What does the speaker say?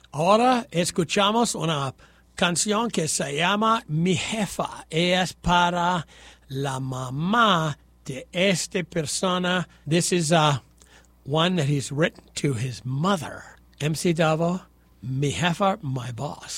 Ahora escuchamos una canción que se llama Mi Jefa. Es para la mamá de esta persona. This is one that he's written to his mother. MC Davo, Mi Jefa, my boss.